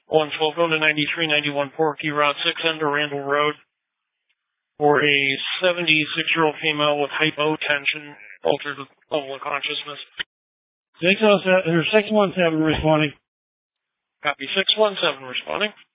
112, go to 9391 Porky Route 6 end of Randall Road for a 76-year-old female with hypotension, altered level of consciousness. 617 responding. Copy 617 responding.